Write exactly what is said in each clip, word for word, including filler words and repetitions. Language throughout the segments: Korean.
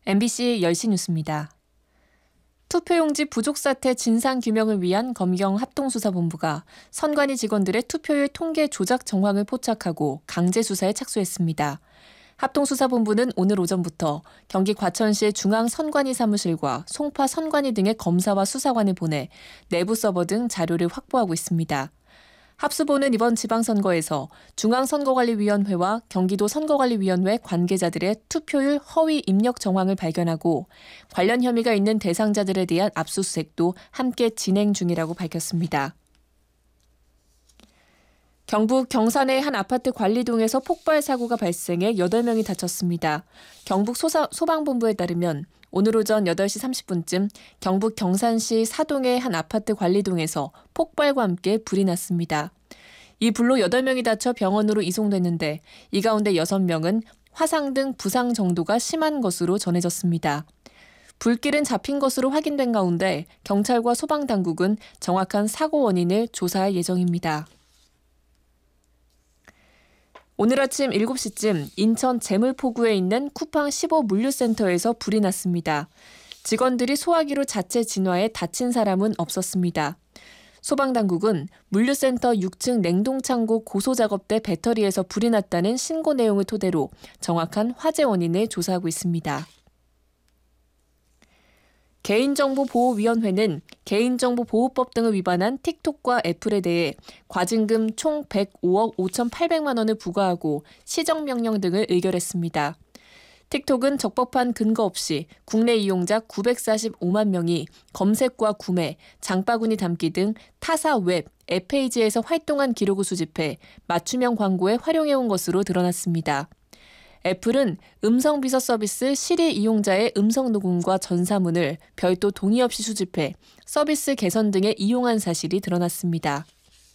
엠비씨 열 시 뉴스입니다. 투표용지 부족 사태 진상규명을 위한 검경 합동수사본부가 선관위 직원들의 투표율 통계 조작 정황을 포착하고 강제 수사에 착수했습니다. 합동수사본부는 오늘 오전부터 경기 과천시 중앙선관위 사무실과 송파 선관위 등의 검사와 수사관을 보내 내부 서버 등 자료를 확보하고 있습니다. 합수본은 이번 지방선거에서 중앙선거관리위원회와 경기도 선거관리위원회 관계자들의 투표율 허위 입력 정황을 발견하고 관련 혐의가 있는 대상자들에 대한 압수수색도 함께 진행 중이라고 밝혔습니다. 경북 경산의 한 아파트 관리동에서 폭발 사고가 발생해 여덟 명이 다쳤습니다. 경북 소사, 소방본부에 따르면 오늘 오전 여덟 시 삼십 분쯤 경북 경산시 사동의 한 아파트 관리동에서 폭발과 함께 불이 났습니다. 이 불로 여덟 명이 다쳐 병원으로 이송됐는데 이 가운데 여섯 명은 화상 등 부상 정도가 심한 것으로 전해졌습니다. 불길은 잡힌 것으로 확인된 가운데 경찰과 소방당국은 정확한 사고 원인을 조사할 예정입니다. 오늘 아침 일곱 시쯤 인천 제물포구에 있는 쿠팡 십오 물류센터에서 불이 났습니다. 직원들이 소화기로 자체 진화해 다친 사람은 없었습니다. 소방당국은 물류센터 육 층 냉동창고 고소작업대 배터리에서 불이 났다는 신고 내용을 토대로 정확한 화재 원인을 조사하고 있습니다. 개인정보보호위원회는 개인정보보호법 등을 위반한 틱톡과 애플에 대해 과징금 총 백오억 오천팔백만 원을 부과하고 시정명령 등을 의결했습니다. 틱톡은 적법한 근거 없이 국내 이용자 구백사십오만 명이 검색과 구매, 장바구니 담기 등 타사 웹, 앱 페이지에서 활동한 기록을 수집해 맞춤형 광고에 활용해온 것으로 드러났습니다. 애플은 음성 비서 서비스 시리 이용자의 음성 녹음과 전사문을 별도 동의 없이 수집해 서비스 개선 등에 이용한 사실이 드러났습니다.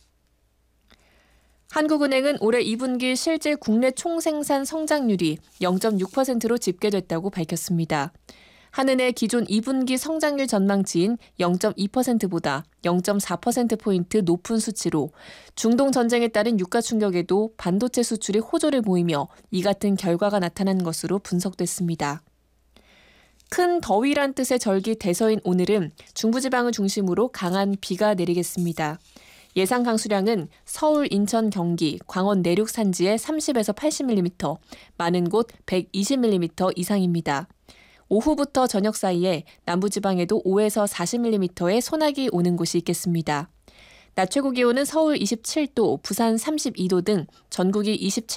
한국은행은 올해 이 분기 실질 국내 총생산 성장률이 영 점 육 퍼센트로 집계됐다고 밝혔습니다. 한은의 기존 이 분기 성장률 전망치인 영 점 이 퍼센트보다 영 점 사 퍼센트포인트 높은 수치로 중동 전쟁에 따른 유가 충격에도 반도체 수출이 호조를 보이며 이 같은 결과가 나타난 것으로 분석됐습니다. 큰 더위란 뜻의 절기 대서인 오늘은 중부지방을 중심으로 강한 비가 내리겠습니다. 예상 강수량은 서울, 인천, 경기, 광원 내륙 산지에 삼십에서 팔십 밀리미터, 많은 곳 백이십 밀리미터 이상입니다. 오후부터 저녁 사이에 남부지방에도 오에서 사십 밀리미터의 소나기 오는 곳이 있겠습니다. 낮 최고 기온은 서울 이십칠 도, 부산 삼십이 도 등 전국이 이십칠